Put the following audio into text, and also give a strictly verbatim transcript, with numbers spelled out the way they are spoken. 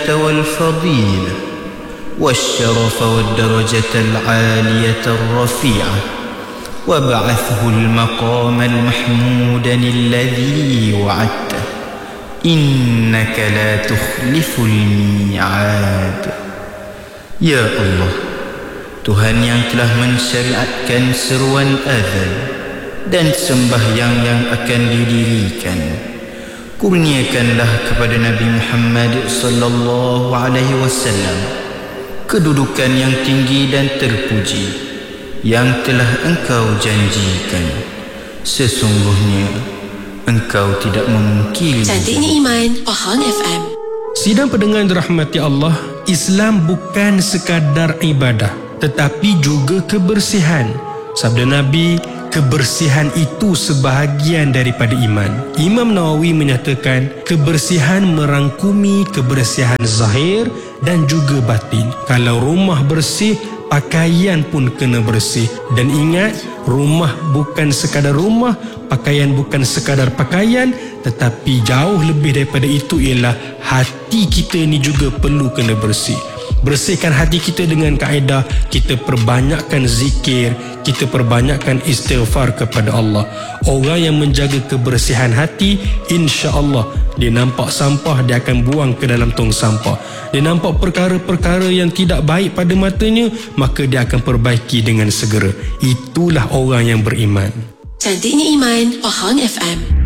والفضيلة والشرف والدرجة العالية الرفيعة وابعثه المقام المحمود الذي وعدته إنك لا تخلف الميعاد. Ya Allah, Tuhan yang telah mensyariatkan seruan azan dan sembahyang yang akan didirikan, kurniakanlah kepada Nabi Muhammad sallallahu alaihi wasallam kedudukan yang tinggi dan terpuji yang telah Engkau janjikan. Sesungguhnya Engkau tidak memungkiri. Cantiknya Iman, Pahang F M. Sidang pendengar dirahmati Allah, Islam bukan sekadar ibadah tetapi juga kebersihan. Sabda Nabi, kebersihan itu sebahagian daripada iman. Imam Nawawi menyatakan kebersihan merangkumi kebersihan zahir dan juga batin. Kalau rumah bersih, pakaian pun kena bersih. Dan ingat, rumah bukan sekadar rumah, pakaian bukan sekadar pakaian, tetapi jauh lebih daripada itu ialah hati kita ni juga perlu kena bersih. Bersihkan hati kita dengan kaedah kita perbanyakkan zikir, kita perbanyakkan istighfar kepada Allah. Orang yang menjaga kebersihan hati, insya-Allah dia nampak sampah, dia akan buang ke dalam tong sampah. Dia nampak perkara-perkara yang tidak baik pada matanya, maka dia akan perbaiki dengan segera. Itulah orang yang beriman. Cantiknya Iman, Pahang F M.